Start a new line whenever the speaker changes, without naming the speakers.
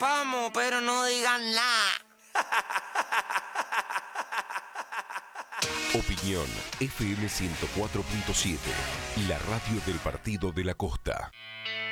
sepamos, pero no digan nada.
Opinión FM 104.7, la radio del Partido de la Costa.